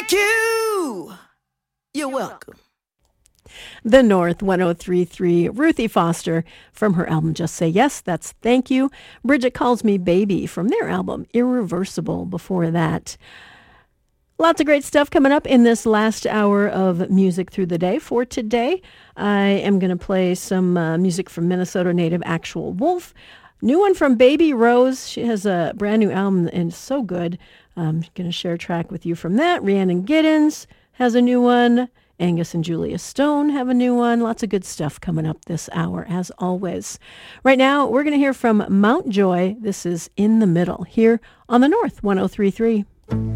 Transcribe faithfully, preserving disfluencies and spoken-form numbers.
Thank you. You're welcome. The North one oh three point three, Ruthie Foster from her album Just Say Yes, that's Thank You. Bridget Calls Me Baby from their album Irreversible before that. Lots of great stuff coming up in this last hour of Music Through the Day. For today, I am going to play some uh, music from Minnesota native Actual Wolf. New one from Baby Rose. She has a brand new album and it's so good. I'm going to share a track with you from that. Rhiannon Giddens has a new one. Angus and Julia Stone have a new one. Lots of good stuff coming up this hour, as always. Right now, we're going to hear from Mount Joy. This is In the Middle here on the North one oh three point three.